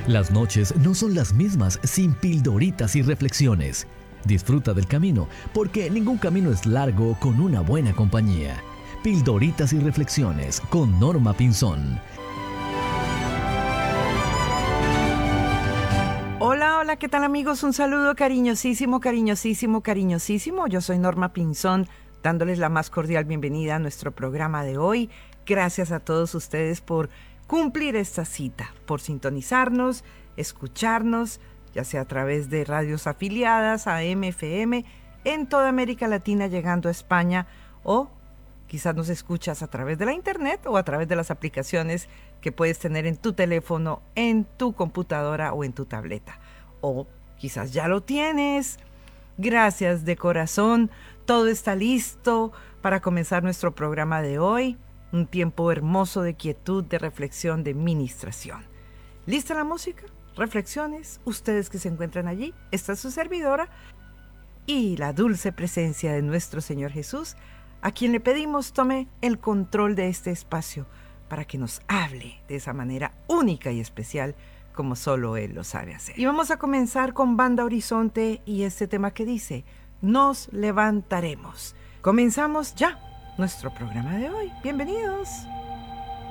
Las noches no son las mismas sin pildoritas y reflexiones. Disfruta del camino, porque ningún camino es largo con una buena compañía. Pildoritas y reflexiones con Norma Pinzón. Hola, hola, ¿qué tal amigos? Un saludo cariñosísimo, cariñosísimo, cariñosísimo. Yo soy Norma Pinzón, dándoles la más cordial bienvenida a nuestro programa de hoy. Gracias a todos ustedes por cumplir esta cita, por sintonizarnos, escucharnos, ya sea a través de radios afiliadas, AM, FM, en toda América Latina, llegando a España, o quizás nos escuchas a través de la internet o a través de las aplicaciones que puedes tener en tu teléfono, en tu computadora o en tu tableta. O quizás ya lo tienes. Gracias de corazón. Todo está listo para comenzar nuestro programa de hoy. Un tiempo hermoso de quietud, de reflexión, de ministración. ¿Lista la música? Reflexiones. Ustedes que se encuentran allí. Esta es su servidora y la dulce presencia de nuestro Señor Jesús, a quien le pedimos tome el control de este espacio para que nos hable de esa manera única y especial como solo Él lo sabe hacer. Y vamos a comenzar con Banda Horizonte y este tema que dice, nos levantaremos. Comenzamos ya nuestro programa de hoy. Bienvenidos.